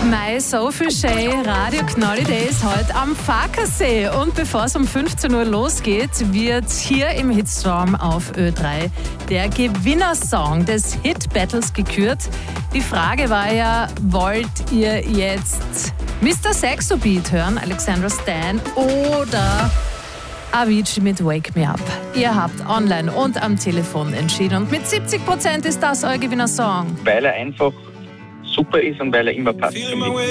Mei, so viel schön. Radio Knalli Days heute am Farkasee. Und bevor es um 15 Uhr losgeht, wird hier im Hitstorm auf Ö3 der Gewinnersong des Hit-Battles gekürt. Die Frage war ja, wollt ihr jetzt Mr. Saxo Beat hören, Alexandra Stan, oder Avicii mit Wake Me Up? Ihr habt online und am Telefon entschieden. Und mit 70% ist das euer Gewinnersong. Weil er einfach super ist und weil er immer passt für mich.